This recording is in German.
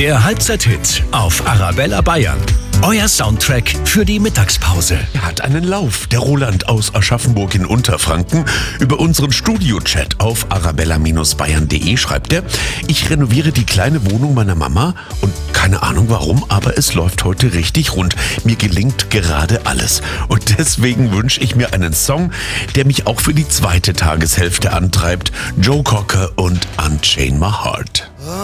Der Halbzeit-Hit auf Arabella Bayern. Euer Soundtrack für die Mittagspause. Er hat einen Lauf. Der Roland aus Aschaffenburg in Unterfranken. Über unseren Studio-Chat auf arabella-bayern.de schreibt er: Ich renoviere die kleine Wohnung meiner Mama und keine Ahnung warum, aber es läuft heute richtig rund. Mir gelingt gerade alles. Und deswegen wünsche ich mir einen Song, der mich auch für die zweite Tageshälfte antreibt. Joe Cocker und Unchain My Heart.